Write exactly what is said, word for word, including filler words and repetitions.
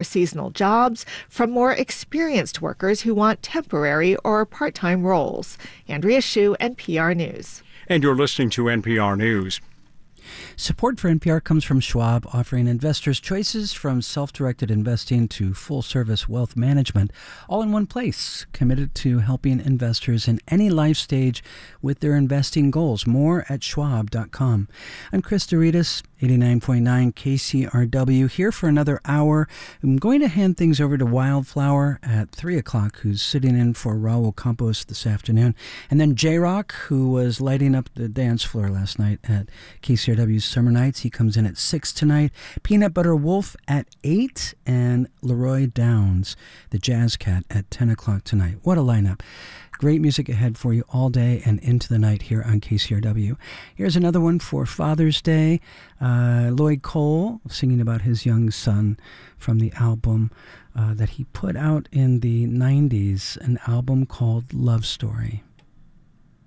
seasonal jobs from more experienced workers who want temporary or part-time roles. Andrea Hsu, N P R News. And you're listening to N P R News. Support for N P R comes from Schwab, offering investors choices from self-directed investing to full-service wealth management, all in one place, committed to helping investors in any life stage with their investing goals. More at schwab dot com. I'm Chris Doritas, eighty-nine point nine K C R W, here for another hour. I'm going to hand things over to Wildflower at three o'clock, who's sitting in for Raul Campos this afternoon. And then J-Rock, who was lighting up the dance floor last night at K C R W's Summer Nights. He comes in at six tonight. Peanut Butter Wolf at eight, and Leroy Downs, the Jazz Cat, at ten o'clock tonight. What a lineup. Great music ahead for you all day and into the night here on K C R W. Here's another one for Father's Day. Uh, Lloyd Cole singing about his young son from the album uh, that he put out in the nineties, an album called Love Story.